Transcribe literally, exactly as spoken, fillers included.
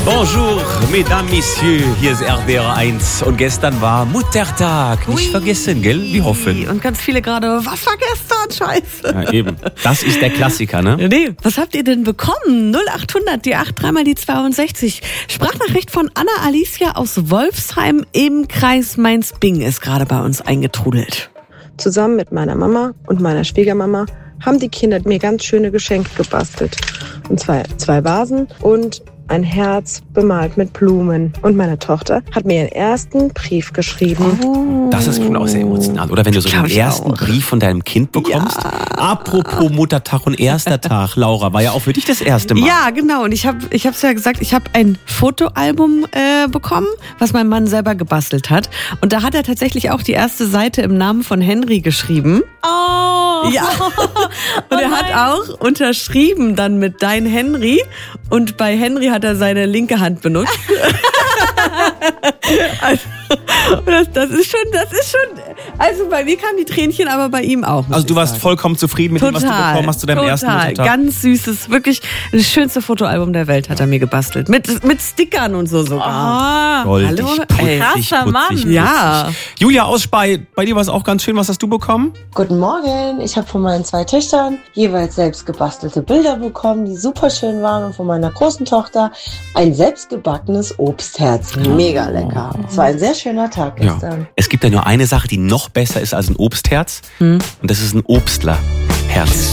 Bonjour, mesdames, messieurs, hier ist R B R eins und gestern war Muttertag. Nicht Ui. vergessen, gell? Wir hoffen. Und ganz viele gerade, was war gestern? Scheiße. Ja, eben. Das ist der Klassiker, ne? Nee, was habt ihr denn bekommen? null acht hundert, die acht, dreimal die zweiundsechzig. Sprachnachricht von Anna Alicia aus Wolfsheim im Kreis Mainz-Bingen ist gerade bei uns eingetrudelt. Zusammen mit meiner Mama und meiner Schwiegermama haben die Kinder mir ganz schöne Geschenke gebastelt. Und zwar zwei Vasen und ein Herz bemalt mit Blumen. Und meine Tochter hat mir ihren ersten Brief geschrieben. Oh. Das ist schon auch sehr emotional, oder? Wenn du so Glaub den ich ersten auch. Brief von deinem Kind bekommst. Ja. Apropos Muttertag und erster Tag, Laura, war ja auch für dich das erste Mal. Ja, genau. Und ich habe ich hab's ja gesagt, ich habe ein Fotoalbum äh, bekommen, was mein Mann selber gebastelt hat. Und da hat er tatsächlich auch die erste Seite im Namen von Henry geschrieben. Oh. Ja. Und er hat auch unterschrieben dann mit Dein Henry. Und bei Henry hat er seine linke Hand benutzt. Also, das, das ist schon, das ist schon, also bei mir kamen die Tränchen, aber bei ihm auch. muss Also du ich warst sagen. vollkommen zufrieden mit dem, was du bekommen hast zu deinem total. ersten Muttertag? Ganz süßes, wirklich das schönste Fotoalbum der Welt hat er mir gebastelt. Mit, mit Stickern und so sogar. Oh. Goldig, Hallo? putzig, Ey, krasser putzig, Mann. putzig. Ja. Julia aus Spey, bei dir war es auch ganz schön. Was hast du bekommen? Guten Morgen, ich habe von meinen zwei Töchtern jeweils selbst gebastelte Bilder bekommen, die super schön waren, und von meiner großen Tochter ein selbstgebackenes Obstherz. Mega lecker. Es war ein sehr schöner Tag gestern. Ja. Es gibt ja nur eine Sache, die noch besser ist als ein Obstherz. Hm. Und das ist ein Obstlerherz.